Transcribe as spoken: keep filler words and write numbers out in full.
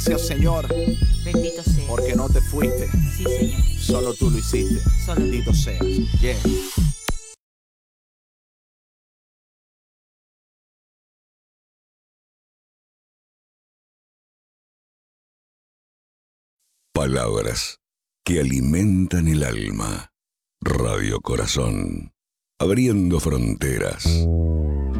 Gracias, Señor. Bendito seas. Porque no te fuiste. Sí, Señor. Solo tú lo hiciste. Solo Bendito seas. Yeah. Palabras que alimentan el alma. Radio Corazón. Abriendo fronteras.